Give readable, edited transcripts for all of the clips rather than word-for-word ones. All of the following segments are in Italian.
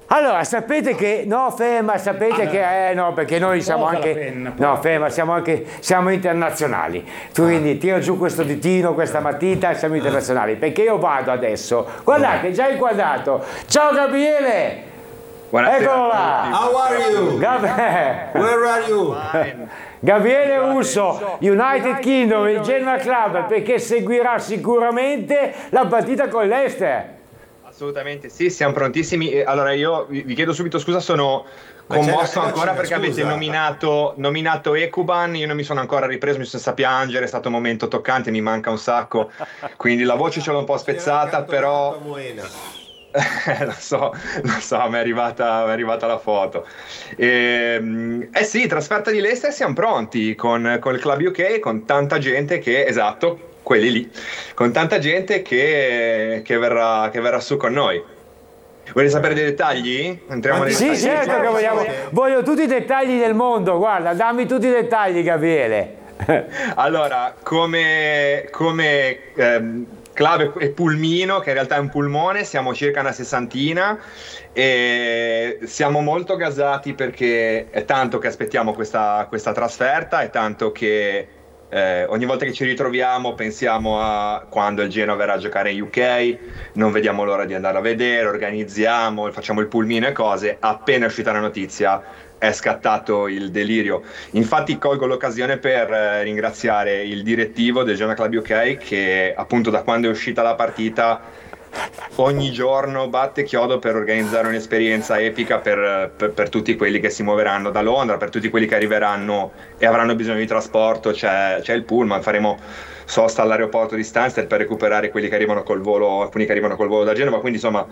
Allora, sapete che, no, ferma, sapete che, no, perché noi siamo Posa la anche, penna, no, ferma, siamo internazionali. Tu quindi tira giù questo ditino, questa matita, siamo internazionali. Perché io vado adesso, guardate, già inquadrato. Ciao Gabriele! Buonasera Eccolo a là! tutti. How are you? Where are you? Gabriele Russo, United Kingdom, il Genoa Club, perché seguirà sicuramente la partita con l'Ester. Assolutamente sì, siamo prontissimi. Allora io vi chiedo subito scusa, sono commosso ancora perché avete nominato Ekuban, io non mi sono ancora ripreso, mi sono messo a piangere, è stato un momento toccante, mi manca un sacco, quindi la voce ce l'ho un po' spezzata, però lo so, mi è arrivata la foto. Sì, trasferta di Leicester, siamo pronti con il Club UK, con tanta gente che, esatto, quelli lì, con tanta gente che verrà su con noi. Volete sapere dei dettagli? Entriamo nei Sì, dettagli. certo che voglio tutti i dettagli del mondo, guarda, dammi tutti i dettagli, Gabriele. Allora, come club e pulmino, che in realtà è un pulmone, siamo circa una sessantina e siamo molto gasati perché è tanto che aspettiamo questa trasferta, è tanto che ogni volta che ci ritroviamo pensiamo a quando il Genoa verrà a giocare in UK, non vediamo l'ora di andare a vedere, organizziamo, facciamo il pulmino e cose. Appena è uscita la notizia è scattato il delirio. Infatti colgo l'occasione per ringraziare il direttivo del Genoa Club UK che appunto da quando è uscita la partita ogni giorno batte chiodo per organizzare un'esperienza epica per tutti quelli che si muoveranno da Londra, per tutti quelli che arriveranno e avranno bisogno di trasporto. C'è il pullman, faremo sosta all'aeroporto di Stansted per recuperare quelli che arrivano col volo, alcuni che arrivano col volo da Genova, quindi insomma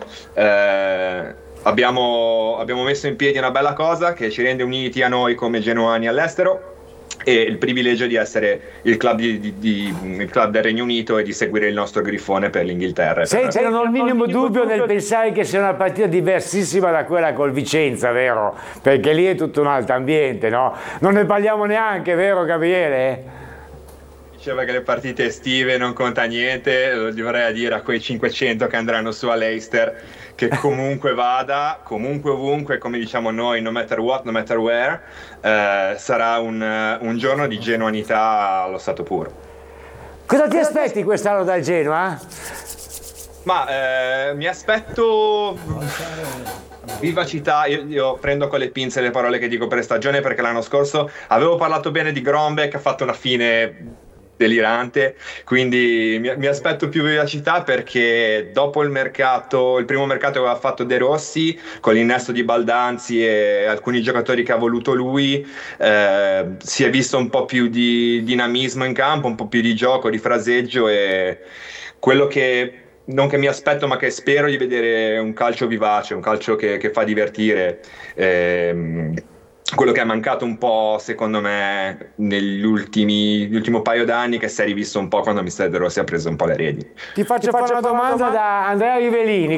abbiamo messo in piedi una bella cosa che ci rende uniti a noi come genuani all'estero e il privilegio di essere il club, il club del Regno Unito e di seguire il nostro grifone per l'Inghilterra. Senti, non ho il minimo dubbio nel pensare che sia una partita diversissima da quella col Vicenza, vero? Perché lì è tutto un altro ambiente, no? Non ne parliamo neanche, vero Gabriele? Diceva che le partite estive non conta niente, lo dovrei dire a quei 500 che andranno su a Leicester, che comunque vada, comunque ovunque, come diciamo noi, no matter what, no matter where, sarà un giorno di genuanità allo stato puro. Cosa ti aspetti quest'anno dal Genoa? Ma mi aspetto vivacità, io prendo con le pinze le parole che dico per stagione perché l'anno scorso avevo parlato bene di Grombeck, ha fatto una fine delirante, quindi mi aspetto più vivacità perché dopo il primo mercato che aveva fatto De Rossi con l'innesto di Baldanzi e alcuni giocatori che ha voluto lui, si è visto un po' più di dinamismo in campo, un po' più di gioco, di fraseggio e quello che non che mi aspetto ma che spero di vedere un calcio vivace, un calcio che fa divertire. Quello che è mancato un po' secondo me l'ultimo paio d'anni, che si è rivisto un po' quando Mister De Rossi ha preso un po' le redini. Ti faccio fare una domanda da Andrea Rivellini.